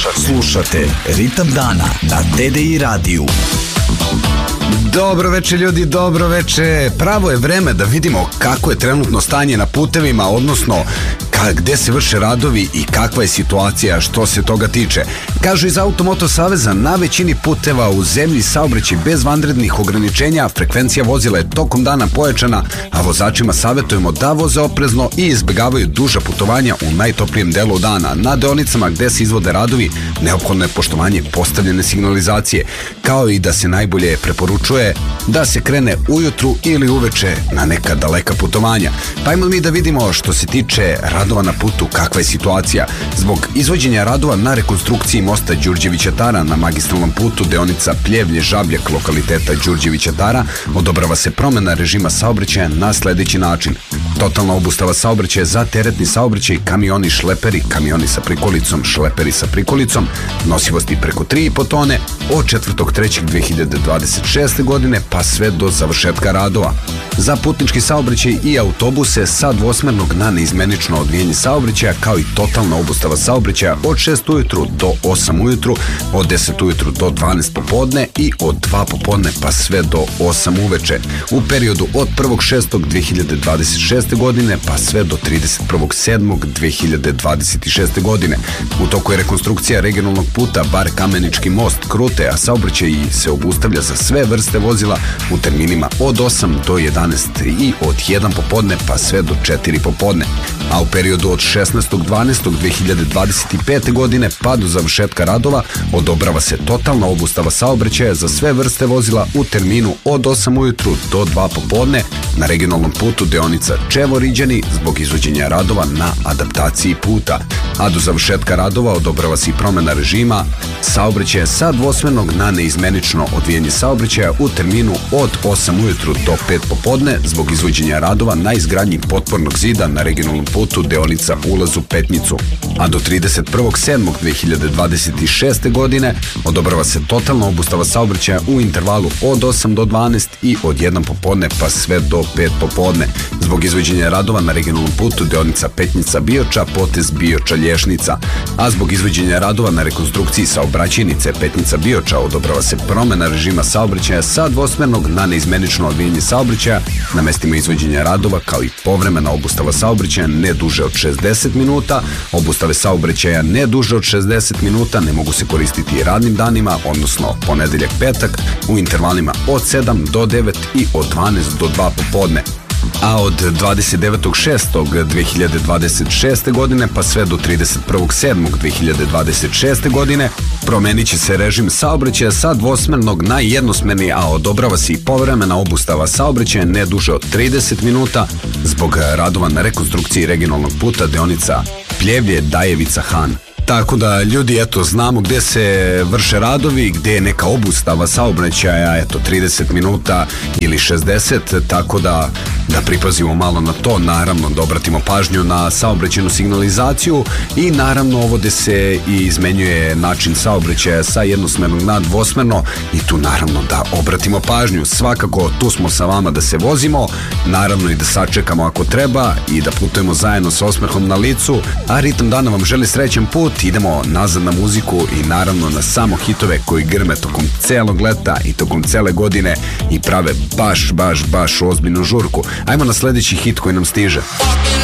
Slušate Ritam dana na TDI radiju. Dobro veče ljudi, dobro veče. Pravo je vreme da vidimo kako je trenutno stanje na putevima, odnosno gde se vrše radovi i kakva je situacija što se toga tiče. Kažu iz Automoto saveza, na većini puteva u zemlji saobraćaj bez vanrednih ograničenja, frekvencija vozila je tokom dana pojačana, a vozačima savjetujemo da voze oprezno i izbjegavaju duža putovanja u najtoplijem delu dana. Na deonicama gde se izvode radovi neophodno je poštovanje postavljene signalizacije, kao i da se najbolje preporučuje da se krene ujutru ili uveče na neka daleka putovanja. Pa ajmo mi da vidimo što se tiče radova na putu, kakva je situacija. Zbog izvođenja radova na rekonstrukciji mosta Đurđevića Tara na magistralnom putu deonica Pljevlje-Žabljak lokaliteta Đurđevića Tara odobrava se promena režima saobraćaja na sledeći način. Totalna obustava saobraćaja za teretni saobraćaj, kamioni šleperi, kamioni sa prikolicom, šleperi sa prikolicom, nosivosti preko 3,5 tone od 4.3.2026. godine pa sve do završetka radova. Za putnički saobraćaj i autobuse sa dvosmernog na neizmenično odvijanje saobraćaja, kao i totalna obustava saobraćaja od 6 ujutru do 8 ujutru, od 10 ujutru do 12 popodne i od 2 popodne pa sve do 8 uveče. U periodu od 1.6.2026. godine pa sve do 31.7.2026. godine. U toku je rekonstrukcija regionalnog puta Bar Kamenički most Krute, a saobraćaj se obustavlja za sve vrste vozila u terminima od 8 do 11 i od 1 popodne pa sve do 4 popodne. A u periodu od 16.12.2025. godine pa do završetka radova odobrava se totalna obustava saobraćaja za sve vrste vozila u terminu od 8 ujutru do 2 popodne na regionalnom putu deonica Čevo-Riđani zbog izvođenja radova na adaptaciji puta. A do završetka radova odobrava se i promena režima saobraćaja sa dvosmernog na neizmenično odvijanje saobraćaja u terminu od 8 ujutru do 5 popodne zbog izvođenja radova na izgradnji potpornog zida na regionalnom putu deonica Ulaz u Petnicu. A do 31.7.2026. godine odobrava se totalna obustava saobraćaja u intervalu od 8 do 12 i od 1 popodne pa sve do 5 popodne zbog izvođenja radova na regionalnom putu deonica Petnica-Bioča, potez Bioča-Lješnica. A zbog izvođenja radova na rekonstrukciji saobraćajnice Petnica-Bioča odobrava se promena režima saobraćaja sa dvosmernog na neizmenično odvijanje saobraćaja na mestima izvođenja radova, kao i povremena obustava saobraćaja ne duže od 60 minuta. Obustave saobraćaja ne duže od 60 minuta ne mogu se koristiti radnim danima, odnosno ponedeljak, petak, u intervalima od 7 do 9 i od 12 do 2 popodne. A od 29.6.2026. godine pa sve do 31.7.2026. godine promenit će se režim saobraćaja sa dvosmernog na jednosmerni, a odobrava se i povremena obustava saobraćaja ne duže od 30 minuta zbog radova na rekonstrukciji regionalnog puta deonica Pljevlje-Dajevica-Han. Tako da ljudi, eto, znamo gde se vrše radovi, gde je neka obustava saobraćaja, eto, 30 minuta ili 60, tako da pripazimo malo na to, naravno da obratimo pažnju na saobraćajnu signalizaciju i naravno ovo gde se i izmenjuje način saobraćaja sa jednosmernog na dvosmerno i tu naravno da obratimo pažnju. Svakako tu smo sa vama da se vozimo, naravno i da sačekamo ako treba i da putujemo zajedno sa osmehom na licu, a Ritam dana vam želi srećan put. Idemo nazad na muziku i naravno na samo hitove koji grme tokom celog leta i tokom cele godine i prave baš ozbiljnu žurku. Ajmo na sledeći hit koji nam stiže.